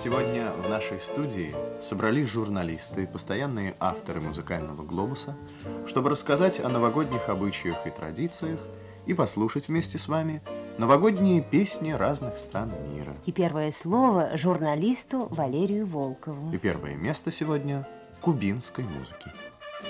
Сегодня в нашей студии собрались журналисты и постоянные авторы «Музыкального глобуса», чтобы рассказать о новогодних обычаях и традициях и послушать вместе с вами новогодние песни разных стран мира. И первое слово журналисту Валерию Волкову. И первое место сегодня кубинской музыки.